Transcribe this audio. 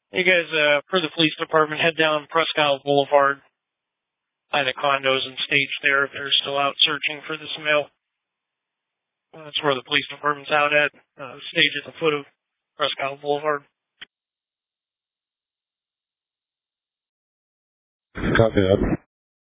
You guys, for the police department, head down Presque Isle Boulevard by the condos and stage there if they're still out searching for this male. That's where the police department's out at. The stage at the foot of Presque Isle Boulevard. Copy that.